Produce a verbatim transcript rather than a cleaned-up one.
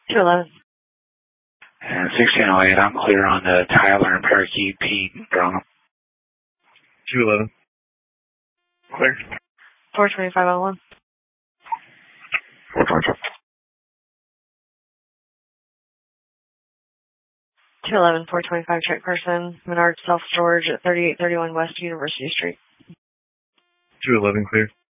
two eleven. And sixteen oh eight, I'm clear on the Tyler and Parakeet Pete Brahma. two eleven. Clear. four twenty-five oh one. four twenty-five. two eleven, four twenty-five, check person, Menard Self-Storage at thirty-eight thirty-one West University Street. two eleven, clear.